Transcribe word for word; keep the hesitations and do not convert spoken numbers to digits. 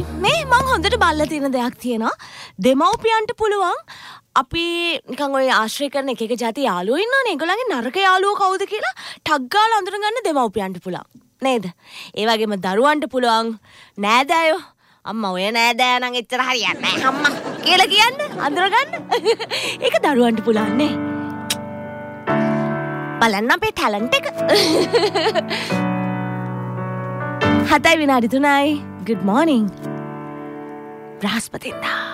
මේ මං හොඳට බලලා තියෙන දෙයක් තියෙනවා. දෙමව්පියන්ට පුළුවන් අපි නිකන් ඔය ආශ්‍රය කරන එක එක જાති යාළුවෝ ඉන්නවනේ. ඒගොල්ලන්ගේ නරක යාළුවෝ කවුද කියලා ටග් ගාලා අඳුරගන්න දෙමව්පියන්ට පුළුවන්. නේද? ඒ වගේම දරුවන්ට පුළුවන් නෑදෑයෝ අම්මා ඔය නෑදෑයා නම් එච්චර හරියන්නේ නැහැ අම්මා කියලා කියන්න අඳුරගන්න. ඒක දරුවන්ට පුළුවන් නේ. බලන්න අපේ ටැලන්ට් එක. හතයි විනාඩි තුනයි. Good morning. බ්‍රහස්පතින්දා.